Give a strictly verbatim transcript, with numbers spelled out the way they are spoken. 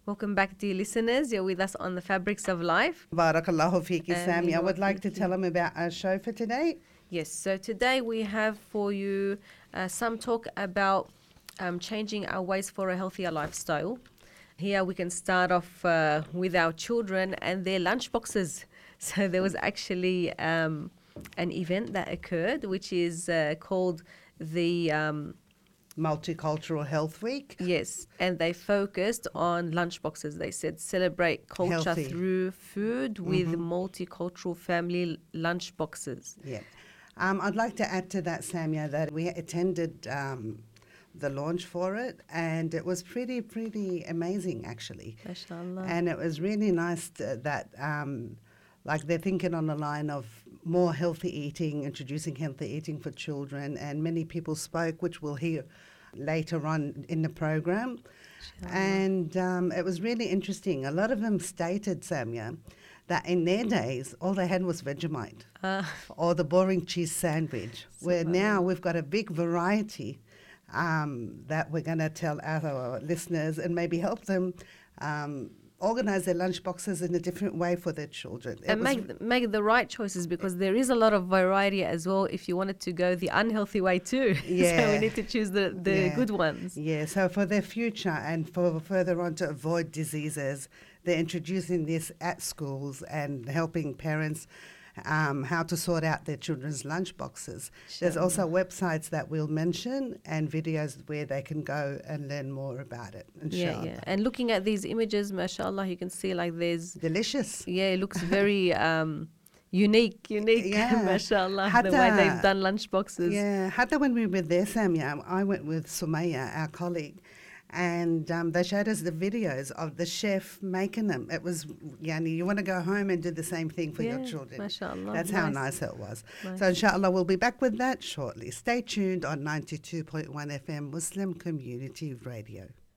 Welcome back, dear listeners. You're with us on the Fabrics of Life. Barakallahu fiki, Sammy. I Ameen wa would like to fiki. tell them about our show for today. Yes, so today we have for you uh, some talk about um, changing our ways for a healthier lifestyle. Here we can start off uh, with our children and their lunch boxes. So there was actually um, an event that occurred, which is uh, called the... Um, Multicultural Health Week. Yes, and they focused on lunch boxes. They said celebrate culture Healthy. through food with multicultural family lunch boxes. Yeah. Um, I'd like to add to that, Samia, that we attended um, the launch for it, and it was pretty, pretty amazing, actually. MashaAllah. And it was really nice to, that, um, like, they're thinking on the line of more healthy eating, introducing healthy eating for children, and many people spoke, which we'll hear later on in the program. And um, it was really interesting. A lot of them stated, Samia, that in their days, all they had was Vegemite Uh, or the boring cheese sandwich, where now we've got a big variety um, that we're going to tell our listeners and maybe help them um, organize their lunch boxes in a different way for their children. It and was make th- make the right choices, because there is a lot of variety as well if you wanted to go the unhealthy way too. So Yeah. we need to choose the, the Yeah. good ones. Yeah, so for their future and for further on to avoid diseases, they're introducing this at schools and helping parents um, how to sort out their children's lunch boxes. There's also websites that we'll mention and videos where they can go and learn more about it. Yeah, Inshallah. yeah. And looking at these images, mashallah, you can see like there's, Delicious. yeah, it looks very um, unique, unique, Yeah. mashallah, the Hatta- way they've done lunch boxes. Yeah, Hatta when we were there, Samia, I went with Sumaya, our colleague, and um, they showed us the videos of the chef making them. It was, yani, you want to go home and do the same thing for your Yeah, children. mashallah, That's how nice. nice it was. Nice. So inshallah, we'll be back with that shortly. Stay tuned on ninety-two point one F M Muslim Community Radio.